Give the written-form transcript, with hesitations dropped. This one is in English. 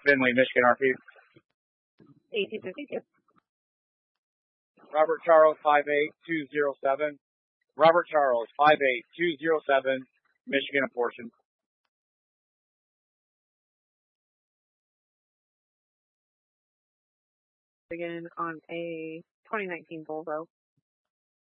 Finley, Michigan RP. 1852. Robert Charles 58207. Robert Charles 58207, Michigan apportion. Again on a 2019 Volvo.